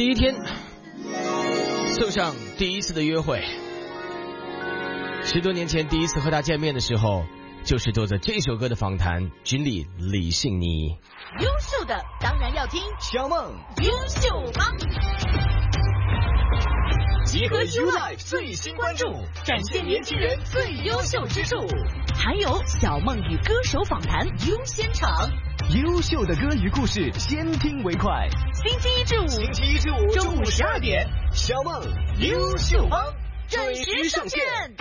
第一天，送上第一次的约会。10多年前第一次和他见面的时候，就是做着这首歌的访谈，军理李信妮。 优秀的当然要听小梦优秀帮， 集合 YouLife 最新关注，展现年轻人最优秀之处， 还有小梦与歌手访谈优先场。 优秀的歌与故事，先听为快。 星期一至五中午12点，小梦优秀帮准时上线。